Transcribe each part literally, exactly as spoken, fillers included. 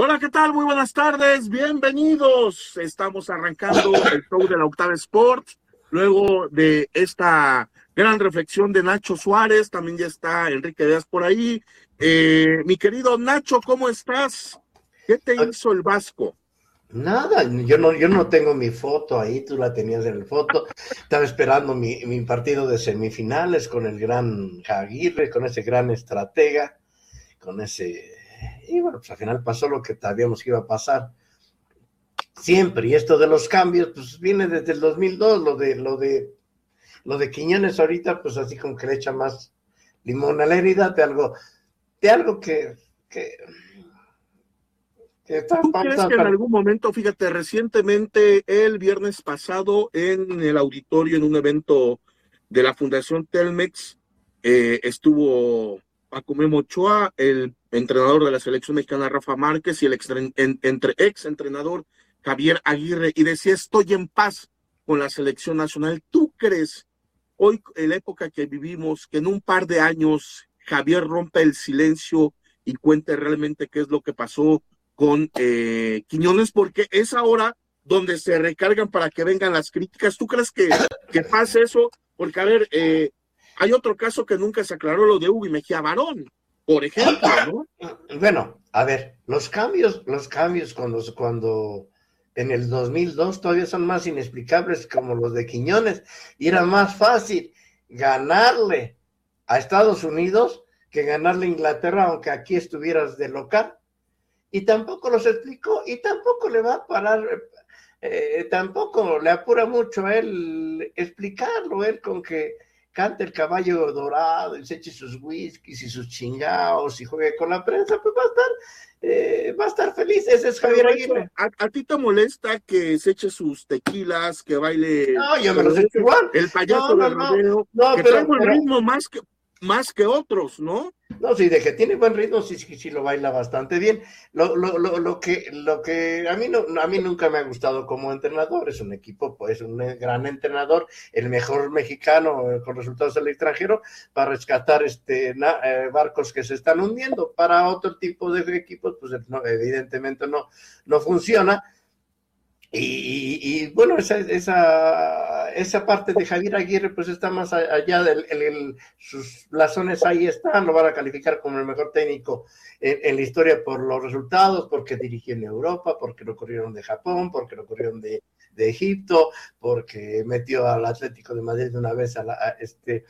Hola, ¿qué tal? Muy buenas tardes, bienvenidos. Estamos arrancando el show de la Octava Sport. Luego de esta gran reflexión de Nacho Suárez, también ya está Enrique Díaz por ahí. Eh, mi querido Nacho, ¿cómo estás? ¿Qué te hizo el Vasco? Nada, yo no, yo no tengo mi foto ahí, tú la tenías en el foto. Estaba esperando mi, mi partido de semifinales con el gran Aguirre, con ese gran estratega, con ese... Y bueno, pues al final pasó lo que sabíamos que iba a pasar. Siempre, y esto de los cambios, pues viene desde el dos mil dos, lo de, lo de, lo de Quiñones ahorita, pues así como que le echa más limón a la herida de algo, de algo que... que que está, ¿Tú está, crees que en está, algún momento, fíjate, recientemente, el viernes pasado, en el auditorio, en un evento de la Fundación Telmex, eh, estuvo Paco Memo Ochoa, el entrenador de la selección mexicana Rafa Márquez y el ex, en, entre, ex entrenador Javier Aguirre, y decía, estoy en paz con la selección nacional? ¿Tú crees, hoy, en la época que vivimos, que en un par de años Javier rompe el silencio y cuente realmente qué es lo que pasó con eh, Quiñones, porque es ahora donde se recargan para que vengan las críticas? ¿Tú crees que, que pase eso? Porque, a ver, eh, hay otro caso que nunca se aclaró, lo de Hugo y Mejía Barón, por ejemplo, ¿no? Bueno, a ver, los cambios, los cambios cuando, cuando en el dos mil dos todavía son más inexplicables como los de Quiñones, y era más fácil ganarle a Estados Unidos que ganarle a Inglaterra, aunque aquí estuvieras de local. Y tampoco los explicó, y tampoco le va a parar, eh, tampoco le apura mucho a él explicarlo, él con que cante el caballo dorado y se eche sus whiskies y sus chingados y juegue con la prensa, pues va a estar, eh, va a estar feliz. Ese es Pero Javier eso, Aguirre. ¿a, a ti te molesta que se eche sus tequilas, que baile, No, yo me como los echo dicen, igual. el No, payaso no, de no, rodeo, no, que trae pero, buen pero, ritmo más que, más que otros, ¿no? no, sí, de que tiene buen ritmo, sí, sí, sí lo baila bastante bien. Lo, lo, lo, lo que, lo que a mí no, a mí nunca me ha gustado como entrenador, es un equipo, pues un gran entrenador, el mejor mexicano eh, con resultados del extranjero, para rescatar este na, eh, barcos que se están hundiendo. Para otro tipo de equipos, pues no, evidentemente no, no funciona. Y, y, y, bueno, esa, esa, esa parte de Javier Aguirre pues está más allá del el, el, sus blasones ahí están, lo van a calificar como el mejor técnico en, en la historia por los resultados, porque dirigió en Europa, porque lo corrieron de Japón, porque lo corrieron de, de Egipto, porque metió al Atlético de Madrid una vez a, la, a este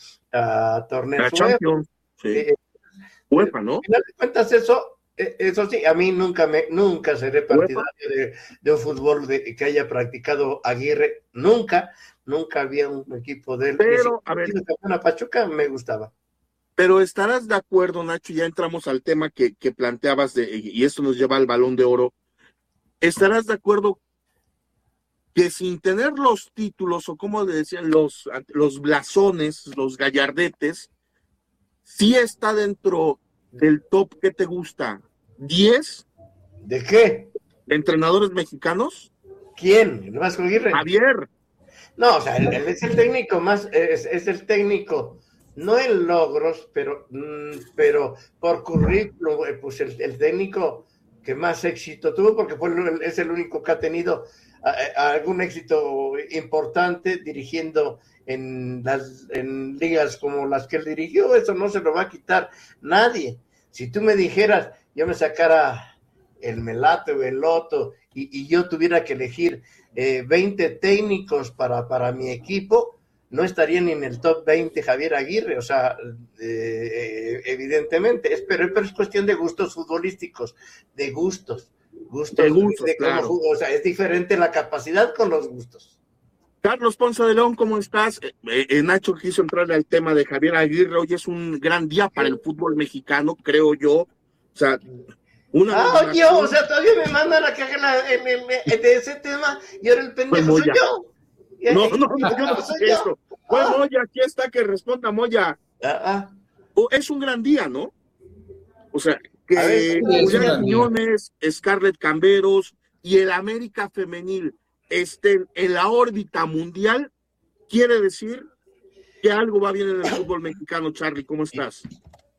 a torneos La UEFA. Champions, sí, Eh, eh, UEFA, al ¿no? final de cuentas eso eso sí, a mí nunca me, nunca seré UEFA. partidario de, de un fútbol de, que haya practicado Aguirre, nunca, nunca había un equipo de él, ni Pero, a ver, siquiera una Pachuca me gustaba. pero estarás de acuerdo, Nacho, ya entramos al tema que, que planteabas de, y esto nos lleva al Balón de Oro. ¿Estarás de acuerdo que sin tener los títulos, o como le decían, los, los blasones, los gallardetes, sí está dentro del top que te gusta? ¿diez ¿De qué? entrenadores mexicanos? ¿Quién? ¿El Vasco Aguirre? Javier. No, o sea, él, él es el técnico más, es, es, el técnico, no en logros, pero, pero por currículum, pues el, el técnico que más éxito tuvo, porque fue, es el único que ha tenido a, a algún éxito importante dirigiendo en las en ligas como las que él dirigió. Eso no se lo va a quitar nadie. Si tú me dijeras, yo me sacara el Melate o el Loto y, y yo tuviera que elegir eh, veinte técnicos para, para mi equipo, no estaría ni en el top veinte Javier Aguirre, o sea, eh, evidentemente, es, pero, pero es cuestión de gustos futbolísticos, de gustos, De gustos de, gustos, de cómo claro. jugó, o sea, es diferente la capacidad con los gustos. Carlos Ponce de León, ¿cómo estás? Eh, eh, Nacho quiso entrarle al tema de Javier Aguirre. Hoy es un gran día para el fútbol mexicano, creo yo. O sea, una Ah, oye, o dominación. sea, todavía me mandan a cagar la, en, en, en, de ese tema y ahora el Fue pendejo soy Moya. yo. No, no, no, yo no Soy dije yo. eso. Fue Ah, Moya, aquí está que responda Moya. ah, ah. O es un gran día, ¿no? O sea, A ver, que Sí, es un Julián gran día. Quiñones, Scarlett Camberos y el América Femenil estén en la órbita mundial, quiere decir que algo va bien en el fútbol mexicano. Charlie, ¿cómo estás?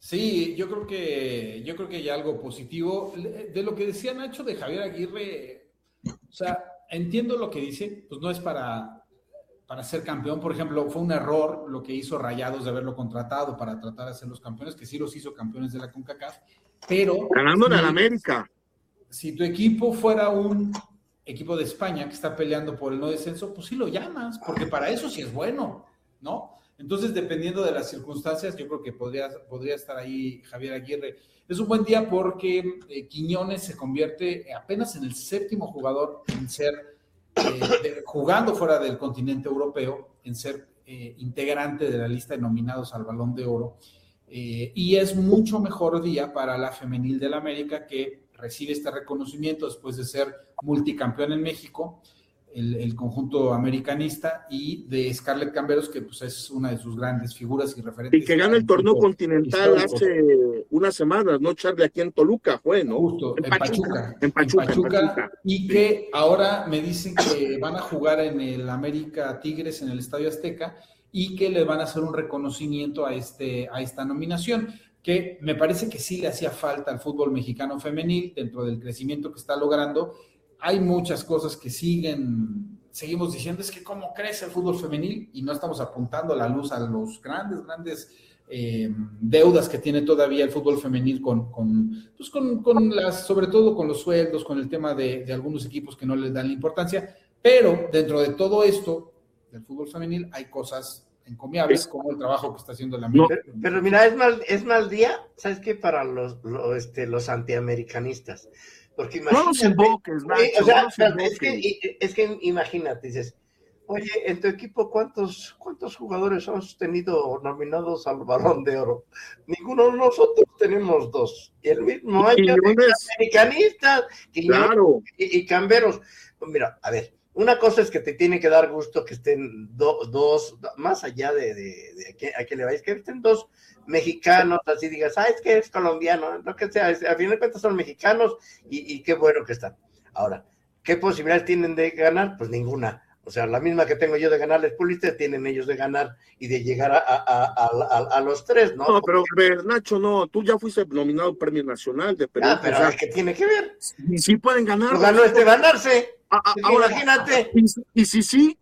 Sí, yo creo que yo creo que hay algo positivo. De lo que decía Nacho de Javier Aguirre, o sea, entiendo lo que dice, pues no es para, para ser campeón. Por ejemplo, fue un error lo que hizo Rayados de haberlo contratado para tratar de ser los campeones, que sí los hizo campeones de la CONCACAF, pero Ganándole al si, América. si tu equipo fuera un equipo de España que está peleando por el no descenso, pues sí lo llamas, porque para eso sí es bueno, ¿no? Entonces, dependiendo de las circunstancias, yo creo que podría, podría estar ahí Javier Aguirre. Es un buen día porque eh, Quiñones se convierte apenas en el séptimo jugador en ser, eh, de, jugando fuera del continente europeo, en ser eh, integrante de la lista de nominados al Balón de Oro. Eh, y es mucho mejor día para la femenil del América, que recibe este reconocimiento después de ser multicampeón en México, el, el conjunto americanista, y de Scarlett Camberos, que pues es una de sus grandes figuras y referentes. Y que gana el torneo continental histórico. Hace unas semanas, ¿no, Charlie? Aquí en Toluca fue, ¿no? Justo, en, en, Pachuca, Pachuca, en, Pachuca, en Pachuca. En Pachuca. Y que ahora me dicen que van a jugar en el América Tigres en el Estadio Azteca y que le van a hacer un reconocimiento a, este, a esta nominación, que me parece que sí le hacía falta al fútbol mexicano femenil dentro del crecimiento que está logrando. Hay muchas cosas que siguen, seguimos diciendo, es que cómo crece el fútbol femenil, y no estamos apuntando la luz a los grandes, grandes eh, deudas que tiene todavía el fútbol femenil con, con, pues con, con las, sobre todo con los sueldos, con el tema de, de algunos equipos que no les dan la importancia, pero dentro de todo esto del fútbol femenil hay cosas encomiables, como el trabajo que está haciendo la América. Pero, pero mira, es mal, es mal día, ¿sabes qué? Para los, los, este, los antiamericanistas. Porque imagínate, no los invoques, Nacho, o sea, no los invoques. Es, que, es que imagínate, dices, oye, en tu equipo, ¿cuántos, cuántos jugadores has tenido nominados al Balón de Oro? Ninguno de nosotros tenemos dos. Y el mismo año de americanistas claro. y, y Camberos. Pues mira, a ver, una cosa es que te tiene que dar gusto que estén do, dos, más allá de, de, de a, que, a que le vayas, que estén dos mexicanos, así digas, ah, es que es colombiano, lo que sea, a fin de cuentas son mexicanos y, y qué bueno que están. Ahora, ¿qué posibilidades tienen de ganar? Pues ninguna. O sea, la misma que tengo yo de ganarles Pulitzer, tienen ellos de ganar y de llegar a, a, a, a, a los tres, ¿no? No, pero a ver, Nacho, no, tú ya fuiste nominado al Premio Nacional de Perú. Ah, pero o sea, ¿qué tiene que ver? Sí, sí pueden ganar. Lo ganó este ganarse. Ah, ah, ahora, imagínate. Y, y si sí.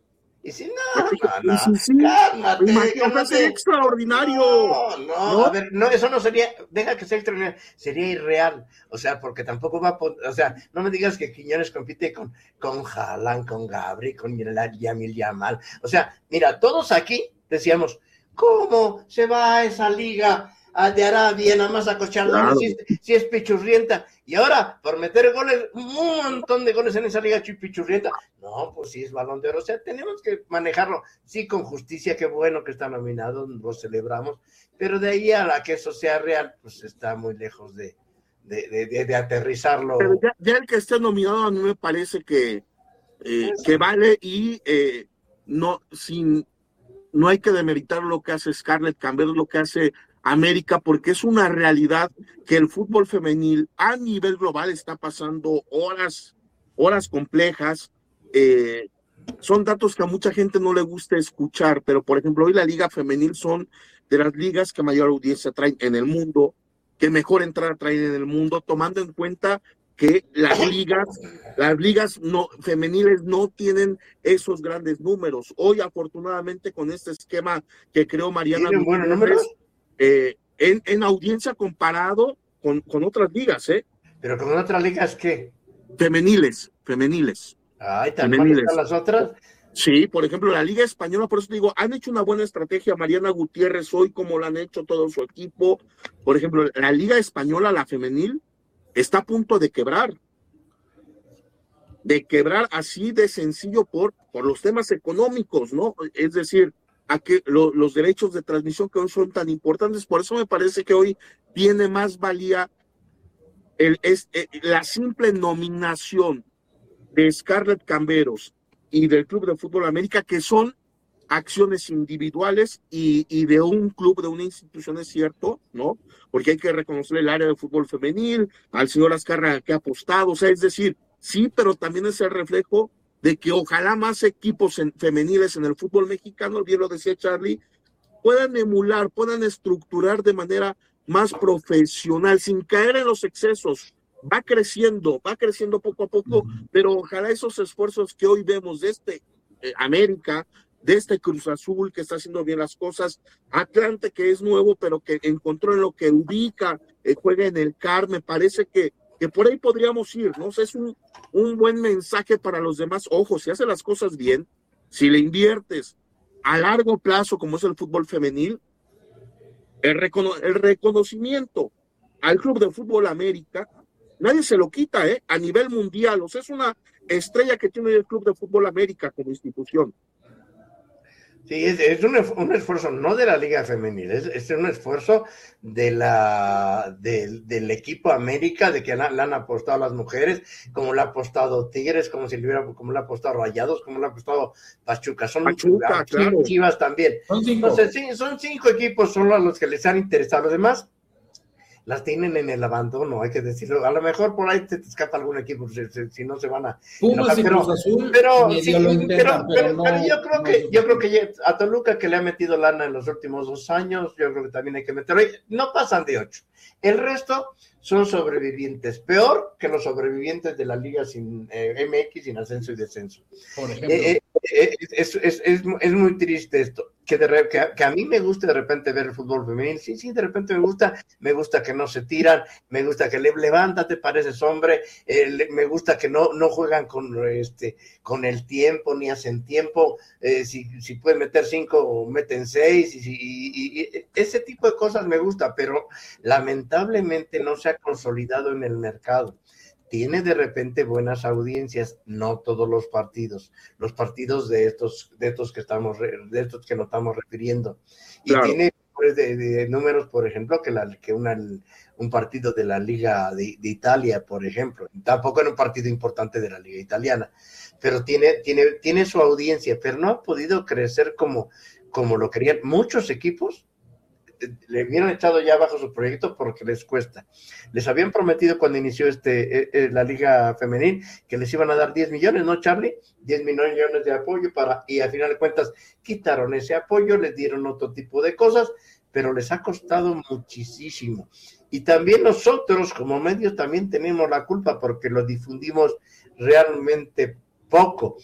Y si no, no, y si sí, cálmate, imagínate, cálmate. extraordinario. No, no, no, a ver, no, eso no sería, deja que sea extraordinario, sería irreal, o sea, porque tampoco va a, o sea, no me digas que Quiñones compite con, con Haaland, con Gabri, con Yamil Yamal, o sea, mira, todos aquí decíamos, ¿cómo se va a esa liga de Arabia nada más a cocharla, claro. si, si es pichurrienta? Y ahora, por meter goles, un montón de goles en esa liga pichurrienta, no, pues sí es Balón de Oro, o sea, tenemos que manejarlo, sí, con justicia, qué bueno que está nominado, lo celebramos, pero de ahí a la que eso sea real, pues está muy lejos de, de, de, de, de aterrizarlo. Pero ya, ya el que esté nominado a mí me parece que, eh, que vale y eh, no, sin, no hay que demeritar lo que hace Scarlett Camberos, lo que hace América, porque es una realidad que el fútbol femenil a nivel global está pasando horas, horas complejas. Eh, son datos que a mucha gente no le gusta escuchar, pero por ejemplo hoy la liga femenil son de las ligas que mayor audiencia traen en el mundo, que mejor entrada traen en el mundo, tomando en cuenta que las ligas, las ligas no, femeniles no tienen esos grandes números. Hoy afortunadamente con este esquema que creó Mariana ¿Tienen buenos números? Eh, en, en audiencia comparado con, con otras ligas, ¿eh? ¿Pero con otras ligas qué? Femeniles, femeniles. Ay, ¿también están las otras? Sí, por ejemplo, la Liga Española, por eso digo, han hecho una buena estrategia Mariana Gutiérrez hoy, como lo han hecho todo su equipo. Por ejemplo, la Liga Española, la femenil, está a punto de quebrar. De quebrar así de sencillo por, por los temas económicos, ¿no? Es decir, a que lo, los derechos de transmisión que hoy son tan importantes, por eso me parece que hoy tiene más valía el, es, eh, la simple nominación de Scarlett Camberos y del Club de Fútbol América, que son acciones individuales y, y de un club, de una institución, es cierto, ¿no? Porque hay que reconocer el área de fútbol femenil, al señor Azcárraga que ha apostado, o sea, es decir, sí, pero también es el reflejo de que ojalá más equipos en, femeniles en el fútbol mexicano, bien lo decía Charlie, puedan emular, puedan estructurar de manera más profesional, sin caer en los excesos. Va creciendo, va creciendo poco a poco, uh-huh. pero ojalá esos esfuerzos que hoy vemos de este eh, América, de este Cruz Azul que está haciendo bien las cosas, Atlante que es nuevo, pero que encontró en lo que ubica, eh, juega en el C A R, me parece que, que por ahí podríamos ir, ¿no? O sea, es un, un buen mensaje para los demás. Ojo, si haces las cosas bien, si le inviertes a largo plazo, como es el fútbol femenil, el, recono- el reconocimiento al Club de Fútbol América, nadie se lo quita, ¿eh? A nivel mundial, o sea, es una estrella que tiene el Club de Fútbol América como institución. Sí, es, es un, un esfuerzo no de la Liga Femenil, es, es un esfuerzo de la de, del equipo América, de que le han apostado a las mujeres, como le ha apostado Tigres, como si le hubiera, como le ha apostado Rayados, como le ha apostado Pachuca, son Pachuca, claro. Chivas también. Son cinco. Entonces, sí, son cinco equipos solo a los que les han interesado. Los demás las tienen en el abandono, hay que decirlo. A lo mejor por ahí te, te escapa algún equipo, si, si, si no se van a Pumas y Cruz Azul, pero, sí, intentan, pero, pero, pero, no, pero yo creo no que yo creo que a Toluca, que le ha metido lana en los últimos dos años, yo creo que también hay que meterlo. No pasan de ocho. El resto son sobrevivientes, peor que los sobrevivientes de la liga sin eh, M X, sin ascenso y descenso. Por ejemplo. Eh, eh, es, es, es, es muy triste esto, que, de, que, que a mí me gusta de repente ver el fútbol femenil, sí, sí, de repente me gusta, me gusta que no se tiran, me gusta que le levántate, pareces hombre, eh, le, me gusta que no, no juegan con, este, con el tiempo, ni hacen tiempo, eh, si, si pueden meter cinco, meten seis, y, y, y, y ese tipo de cosas me gusta, pero lamentablemente no se ha consolidado en el mercado. Tiene de repente buenas audiencias, no todos los partidos, los partidos de estos, de estos que estamos, de estos que nos estamos refiriendo. Y claro, tiene de, de números, por ejemplo, que, la, que una, un partido de la Liga de, de Italia, por ejemplo, tampoco era un partido importante de la Liga Italiana, pero tiene, tiene, tiene su audiencia, pero no ha podido crecer como, como lo querían muchos equipos. Le hubieran echado ya abajo su proyecto porque les cuesta. Les habían prometido cuando inició este eh, la Liga Femenil que les iban a dar diez millones, ¿no, Charlie? diez millones de apoyo para, y al final de cuentas quitaron ese apoyo, les dieron otro tipo de cosas, pero les ha costado muchísimo. Y también nosotros como medios también tenemos la culpa porque lo difundimos realmente poco.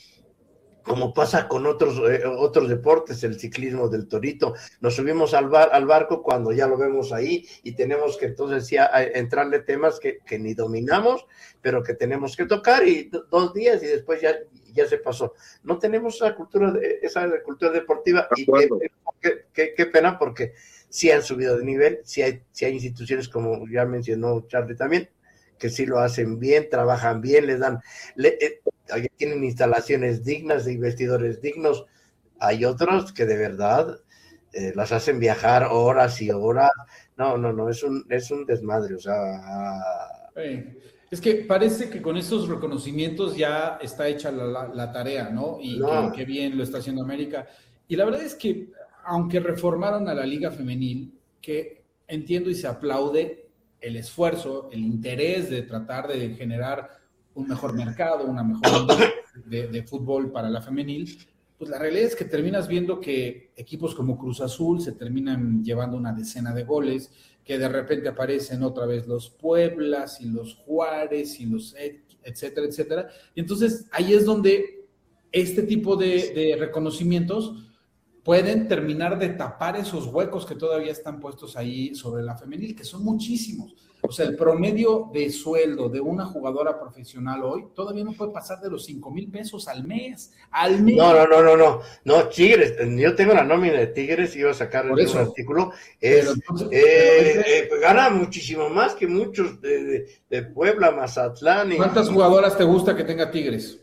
Como pasa con otros eh, otros deportes, el ciclismo del Torito, nos subimos al, bar, al barco cuando ya lo vemos ahí y tenemos que entonces ya entrarle temas que, que ni dominamos, pero que tenemos que tocar y dos días y después ya, ya se pasó. No tenemos esa cultura, de, esa cultura deportiva y qué, qué, qué, qué pena porque sí han subido de nivel, sí hay, sí hay instituciones como ya mencionó Charlie también, que sí lo hacen bien, trabajan bien, les dan... Le, eh, tienen instalaciones dignas y vestidores dignos. Hay otros que de verdad eh, las hacen viajar horas y horas. No, no, no, es un, es un desmadre, o sea... Sí. Es que parece que con estos reconocimientos ya está hecha la, la, la tarea, ¿no? Y no. que, que bien lo está haciendo América. Y la verdad es que, aunque reformaron a la Liga Femenil, que entiendo y se aplaude el esfuerzo, el interés de tratar de generar un mejor mercado, una mejor de, de fútbol para la femenil, pues la realidad es que terminas viendo que equipos como Cruz Azul se terminan llevando una decena de goles, que de repente aparecen otra vez los Pueblas y los Juárez y los etcétera, etcétera. Y entonces ahí es donde este tipo de, de reconocimientos pueden terminar de tapar esos huecos que todavía están puestos ahí sobre la femenil, que son muchísimos. O sea, el promedio de sueldo de una jugadora profesional hoy todavía no puede pasar de los cinco mil pesos al mes. Al mes. No, no, no, no, no. No, Tigres. Yo tengo la nómina de Tigres y iba a sacar un artículo. Es, entonces, eh, eh, gana muchísimo más que muchos de, de, de Puebla, Mazatlán. Y, ¿cuántas jugadoras te gusta que tenga Tigres?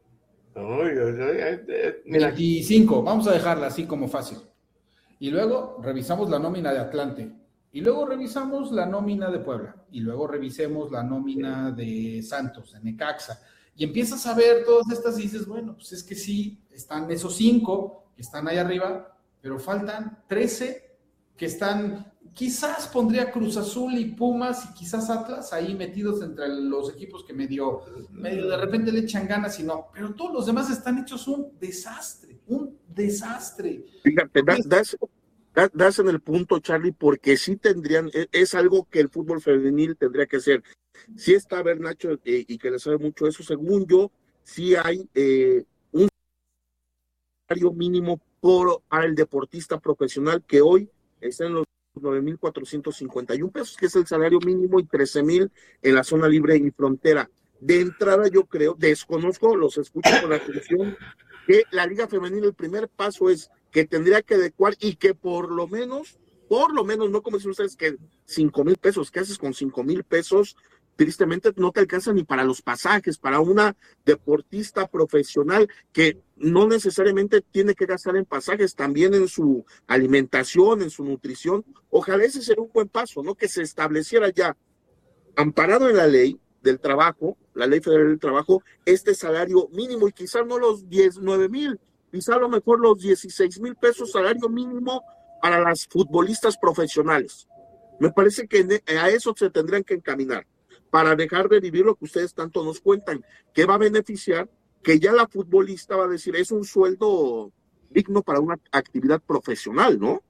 Uy, uy, uy, mira. veinticinco. Vamos a dejarla así como fácil. Y luego revisamos la nómina de Atlante. Y luego revisamos la nómina de Puebla, y luego revisemos la nómina de Santos, de Necaxa, y empiezas a ver todas estas y dices, bueno, pues es que sí, están esos cinco que están ahí arriba, pero faltan trece que están, quizás pondría Cruz Azul y Pumas y quizás Atlas ahí metidos entre los equipos que medio, medio de repente le echan ganas y no, pero todos los demás están hechos un desastre, un desastre. Fíjate, das... das... das en el punto, Charlie, porque sí tendrían, es algo que el fútbol femenil tendría que hacer. Sí está, a ver, Nacho, eh, y que le sabe mucho eso, según yo, sí hay eh, un salario mínimo por al deportista profesional que hoy está en los nueve mil cuatrocientos cincuenta y uno pesos, que es el salario mínimo, y trece mil en la zona libre y frontera. De entrada, yo creo, desconozco, los escucho con la atención, que la Liga Femenil, el primer paso es que tendría que adecuar y que por lo menos, por lo menos, no como dicen ustedes que cinco mil pesos, ¿qué haces con cinco mil pesos? Tristemente no te alcanza ni para los pasajes, para una deportista profesional que no necesariamente tiene que gastar en pasajes, también en su alimentación, en su nutrición. Ojalá ese sería un buen paso, ¿no? Que se estableciera ya, amparado en la ley del trabajo, la ley federal del trabajo, este salario mínimo, y quizás no los diecinueve mil, quizás a lo mejor los dieciséis mil pesos salario mínimo para las futbolistas profesionales. Me parece que a eso se tendrían que encaminar, para dejar de vivir lo que ustedes tanto nos cuentan, que va a beneficiar, que ya la futbolista va a decir, es un sueldo digno para una actividad profesional, ¿no?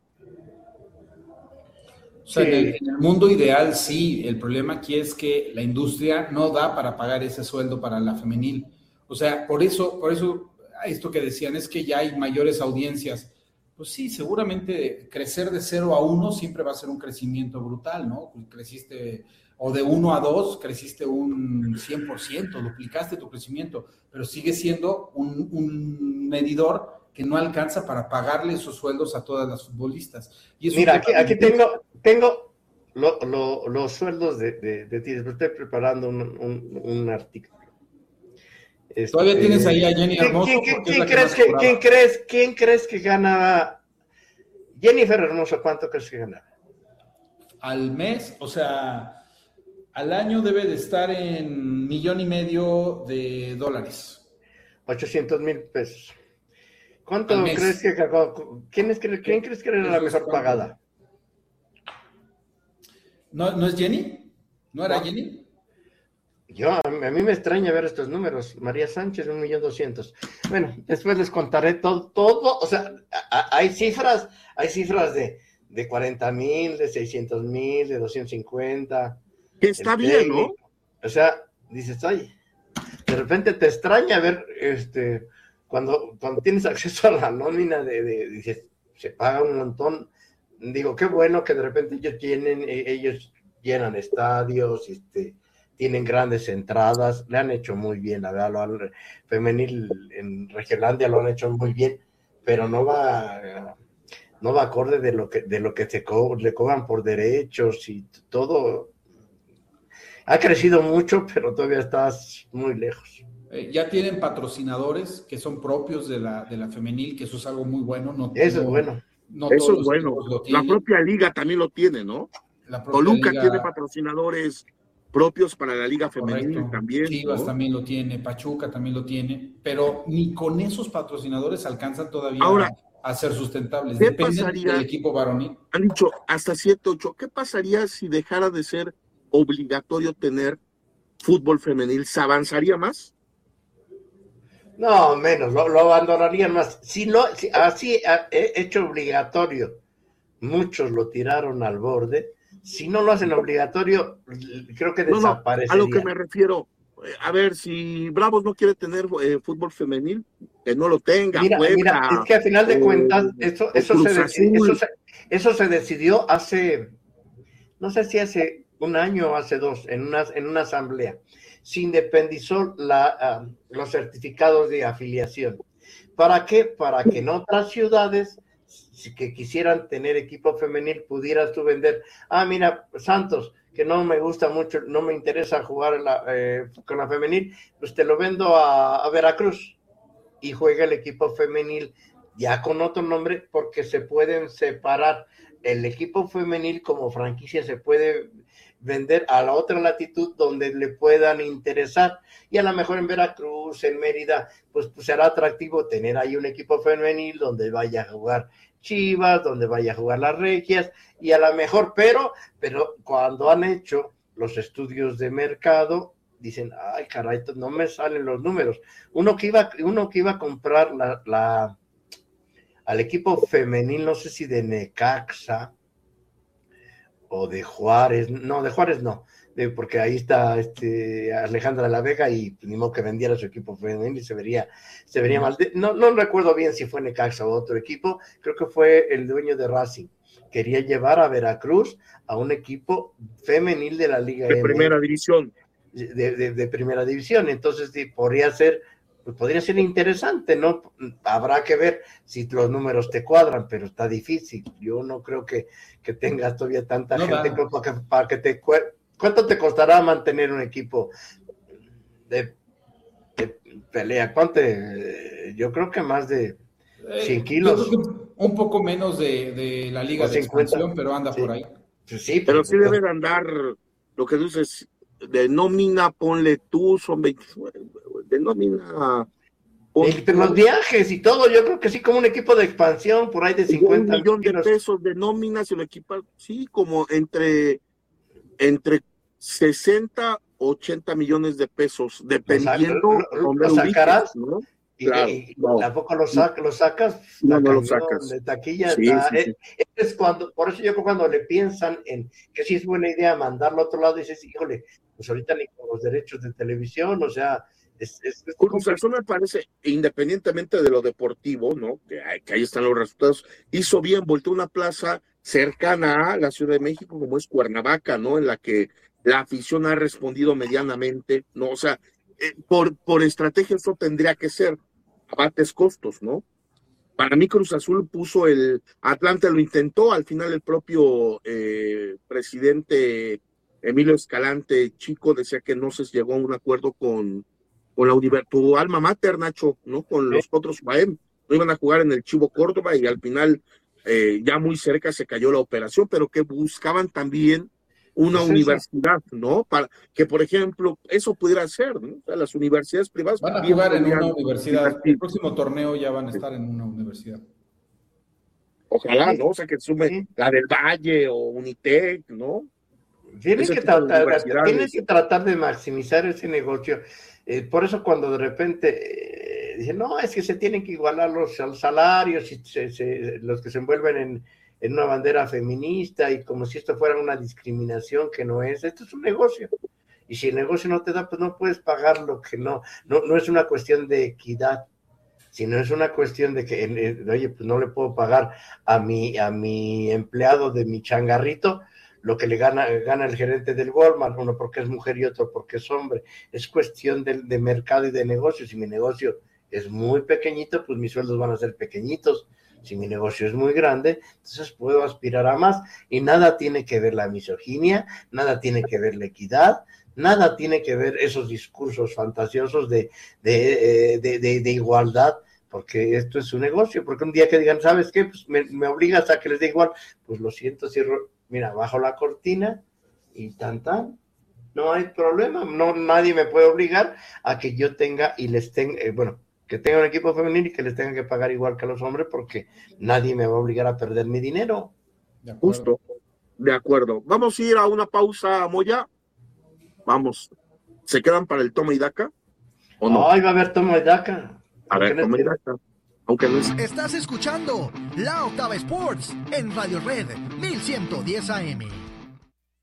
O sea, sí. en, el, en el mundo ideal sí, el problema aquí es que la industria no da para pagar ese sueldo para la femenil. O sea, por eso, por eso esto que decían es que ya hay mayores audiencias. Pues sí, seguramente crecer de cero a uno siempre va a ser un crecimiento brutal, ¿no? Creciste, o de uno a dos, creciste un cien por ciento, duplicaste tu crecimiento, pero sigue siendo un, un medidor que no alcanza para pagarle esos sueldos a todas las futbolistas. Y Mira, aquí, aquí tengo, tengo lo, lo, los sueldos de, de, de ti, estoy preparando un, un, un artículo. Este, Todavía tienes ahí a Jenny Hermoso. ¿Quién, quién, quién, crees que, ¿quién, crees, ¿Quién crees que ganaba? Jennifer Hermoso, ¿cuánto crees que ganaba? Al mes, o sea, al año debe de estar en millón y medio de dólares. ochocientos mil pesos. ¿Cuánto crees que cagó? ¿Quién, es que, ¿Quién crees que era la mejor pagada? ¿No, ¿No es Jenny? ¿No era ¿No? Jenny? Yo, a mí me extraña ver estos números. María Sánchez, un millón doscientos. Bueno, después les contaré todo, todo, o sea, a, a, hay cifras, hay cifras de, de cuarenta mil, de seiscientos mil, de doscientos cincuenta. Que está bien, ¿no? O sea, dices, ay, de repente te extraña ver, este, cuando, cuando tienes acceso a la nómina de, de, dices, se paga un montón. Digo, qué bueno que de repente ellos tienen, ellos llenan estadios, este, tienen grandes entradas, le han hecho muy bien, la verdad, lo han, femenil en Regiolandia lo han hecho muy bien, pero no va, no va acorde de lo que, de lo que se co- le cobran por derechos y todo. Ha crecido mucho, pero todavía estás muy lejos. Eh, ya tienen patrocinadores que son propios de la, de la femenil, que eso es algo muy bueno. No, eso no, es bueno. No eso es bueno. La propia liga también lo tiene, ¿no? Toluca liga... tiene patrocinadores propios para la liga femenil. Correcto. También. Chivas, ¿no? También lo tiene, Pachuca también lo tiene, pero ni con esos patrocinadores alcanzan todavía Ahora, a ser sustentables. ¿qué Dependen pasaría, del equipo varonil. Han dicho hasta siete, ocho. ¿Qué pasaría si dejara de ser obligatorio tener fútbol femenil? ¿Se avanzaría más? No, menos, lo, lo abandonarían más. Si no, si, así he hecho obligatorio, muchos lo tiraron al borde. Si no lo hacen obligatorio, creo que desaparecería. No, no, a lo que me refiero, a ver, si Bravos no quiere tener eh, fútbol femenil, que no lo tenga. Mira, Puebla, mira, es que a final de o, cuentas, eso, eso, se decidió, eso, se, eso se decidió hace, no sé si hace un año o hace dos, en una, en una asamblea. Se independizó la, uh, los certificados de afiliación. ¿Para qué? Para que en otras ciudades que quisieran tener equipo femenil pudieras tú vender, ah, mira, Santos, que no me gusta mucho, no me interesa jugar la, eh, con la femenil, pues te lo vendo a, a Veracruz y juega el equipo femenil ya con otro nombre, porque se pueden separar el equipo femenil como franquicia, se puede vender a la otra latitud donde le puedan interesar, y a lo mejor en Veracruz, en Mérida, pues, pues será atractivo tener ahí un equipo femenil donde vaya a jugar Chivas, donde vaya a jugar las Regias, y a lo mejor, pero, pero cuando han hecho los estudios de mercado, dicen, ay caray, no me salen los números. Uno que iba, uno que iba a comprar la, la al equipo femenil, no sé si de Necaxa o de Juárez, no, de Juárez no, de, porque ahí está este Alejandra La Vega y ni modo que vendiera su equipo femenil y se vería, se vería mal. De, no, no recuerdo bien si fue Necaxa o otro equipo, creo que fue el dueño de Racing. Quería llevar a Veracruz a un equipo femenil de la Liga de M, primera división. De, de, de primera división, entonces sí, podría ser, pues podría ser interesante, ¿no? Habrá que ver si los números te cuadran, pero está difícil. Yo no creo que, que tengas todavía tanta no gente como para que, para que te... ¿Cuánto te costará mantener un equipo de, de pelea? ¿Cuánto? Yo creo que más de cien kilos. Yo creo que un poco menos de, de la liga de expansión, pero anda sí. por ahí. Pues sí, pero sí debe de andar, lo que dices, de nómina, ponle tú, son veinte, de nómina... El, pero los viajes y todo, yo creo que sí, como un equipo de expansión, por ahí de cincuenta un millón kilos. De pesos de nóminas y el equipo, sí, como entre, entre sesenta, ochenta millones de pesos, dependiendo de dónde lo sacarás, ¿no? Y, claro, y no. ¿Tampoco lo, sac, lo sacas? No, no lo sacas. De taquilla sí, está, sí, sí. Es, es cuando, por eso yo creo que cuando le piensan en que sí es buena idea mandarlo a otro lado, dices, híjole, pues ahorita ni con los derechos de televisión, o sea, es, es, es Cruz Azul me parece, independientemente de lo deportivo, ¿no? Que, que ahí están los resultados, hizo bien, volteó una plaza cercana a la Ciudad de México, como es Cuernavaca, ¿no? En la que la afición ha respondido medianamente, ¿no? O sea, eh, por, por estrategia eso tendría que ser, abates costos, ¿no? Para mí Cruz Azul puso el, Atlante lo intentó, al final el propio eh, presidente Emilio Escalante Chico decía que no se llegó a un acuerdo con con la universidad, tu alma mater, Nacho, ¿no? Con los otros Baem, no iban a jugar en el Chivo Córdoba y al final eh, ya muy cerca se cayó la operación, pero que buscaban también una ¿Es universidad, eso? ¿no? Para que, por ejemplo, eso pudiera ser, ¿no? O sea, las universidades privadas van a jugar en una universidad, el próximo torneo ya van a estar en una universidad. Ojalá, ¿no? O sea, que sume sí. la del Valle o Unitec, ¿no? Tienen que, tratar, tienen que tratar de maximizar ese negocio. Eh, por eso cuando de repente eh, dicen, no, es que se tienen que igualar los, los salarios, y se, se, los que se envuelven en, en una bandera feminista y como si esto fuera una discriminación que no es, esto es un negocio. Y si el negocio no te da, pues no puedes pagar lo que no, no, no es una cuestión de equidad, sino es una cuestión de que, eh, oye, pues no le puedo pagar a mi, a mi empleado de mi changarrito lo que le gana, gana el gerente del Walmart, uno porque es mujer y otro porque es hombre. Es cuestión de, de mercado y de negocio. Si mi negocio es muy pequeñito, pues mis sueldos van a ser pequeñitos. Si mi negocio es muy grande, entonces puedo aspirar a más. Y nada tiene que ver la misoginia, nada tiene que ver la equidad, nada tiene que ver esos discursos fantasiosos de, de, de, de, de igualdad, porque esto es un negocio. Porque un día que digan, ¿sabes qué? Pues me, me obligas a que les dé igual. Pues lo siento, cierro. Mira, bajo la cortina y tan tan, no hay problema, no, nadie me puede obligar a que yo tenga y les tenga, eh, bueno, que tenga un equipo femenino y que les tenga que pagar igual que a los hombres porque nadie me va a obligar a perder mi dinero. De Justo, de acuerdo. Vamos a ir a una pausa, Moya. Vamos, ¿se quedan para el toma y daca o no? Ay, va a haber toma y daca. A ver, toma y daca. Aunque no es... Estás escuchando La Octava Sports en Radio Red mil ciento diez A M.